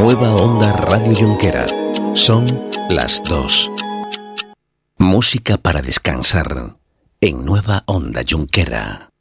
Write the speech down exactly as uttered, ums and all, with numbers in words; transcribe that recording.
Nueva Onda Radio Junquera. Son las dos. Música para descansar en Nueva Onda Junquera.